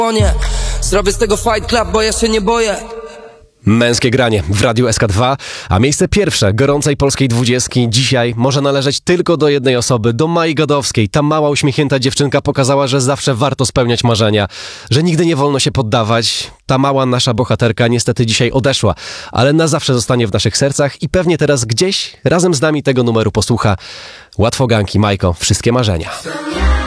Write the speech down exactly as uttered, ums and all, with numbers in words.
Nie, zrobię z tego Fight Club, bo ja się nie boję. Męskie granie w Radiu S K dwa, a miejsce pierwsze gorącej polskiej dwudziestki dzisiaj może należeć tylko do jednej osoby, do Mai Godowskiej. Ta mała, uśmiechnięta dziewczynka pokazała, że zawsze warto spełniać marzenia, że nigdy nie wolno się poddawać. Ta mała nasza bohaterka niestety dzisiaj odeszła, ale na zawsze zostanie w naszych sercach i pewnie teraz gdzieś razem z nami tego numeru posłucha. Łatwoganki, Majko, wszystkie marzenia.